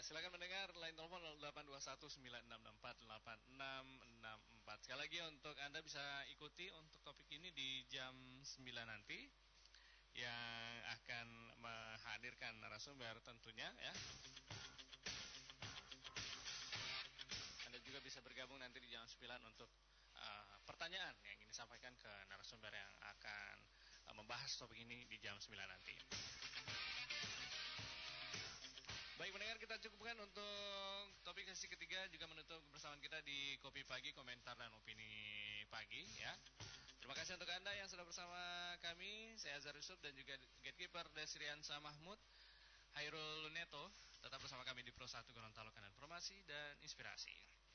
silakan mendengar line telepon 082196648664. Sekali lagi untuk Anda bisa ikuti untuk topik ini di jam 9 nanti yang akan menghadirkan narasumber tentunya ya. Anda juga bisa bergabung nanti di jam 9 untuk pertanyaan yang ingin disampaikan ke narasumber yang akan membahas topik ini di jam 9 nanti. Baik pendengar, kita cukupkan untuk topik sesi ketiga, juga menutup kebersamaan kita di Kopi Pagi, komentar dan opini pagi ya. Terima kasih untuk Anda yang sudah bersama kami. Saya Azhar Yusuf dan juga gatekeeper Desriansa Mahmud, Hairul Luneto. Tetap bersama kami di Pro 1 Gorontalo, Kanan Informasi dan Inspirasi.